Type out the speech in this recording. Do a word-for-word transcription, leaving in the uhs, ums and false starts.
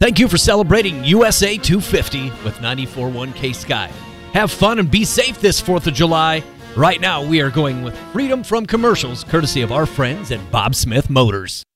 Thank you for celebrating U S A two fifty with ninety-four point one K-Sky. Have fun and be safe this fourth of July. Right now, we are going with Freedom from Commercials, courtesy of our friends at Bob Smith Motors.